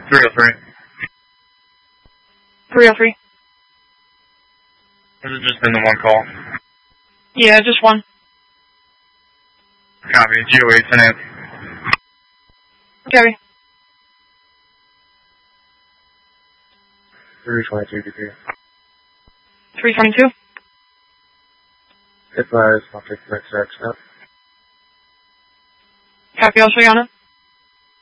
303. 303. Has it just been the one call? Yeah, just one. Copy. GOA Finance. Gary. 322 BP. 322. Advise, I'll take the next step. Copy, I'll show you on it.